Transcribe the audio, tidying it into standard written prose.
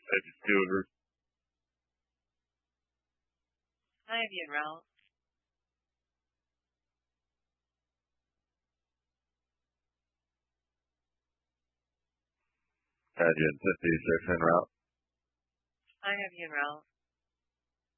Agent Stewart. I have you en route. Agent 56 en route. I have you en route.